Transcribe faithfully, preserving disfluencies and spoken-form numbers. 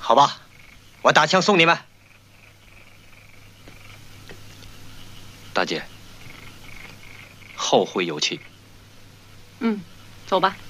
好吧，我打枪送你们。 大姐，后会有期。 嗯，走吧。